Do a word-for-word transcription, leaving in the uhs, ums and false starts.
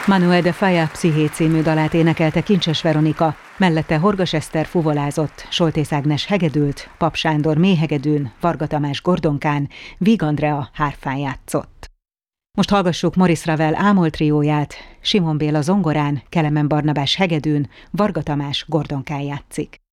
Manuel de Falla Psziché című dalát énekelte Kincses Veronika, mellette Horgas Eszter fuvolázott, Soltész Ágnes hegedült, Pap Sándor méhegedűn, Varga Tamás gordonkán, Víg Andrea hárfán játszott. Most hallgassuk Maurice Ravel Ámol trióját, Simon Béla zongorán, Kelemen Barnabás hegedűn, Varga Tamás gordonkán játszik.